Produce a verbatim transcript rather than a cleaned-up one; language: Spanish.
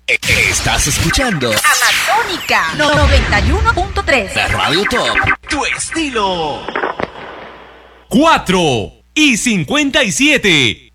Estás escuchando Amazónica noventa y uno punto tres. La Radio Top. Tu estilo. cuatro y cincuenta y siete.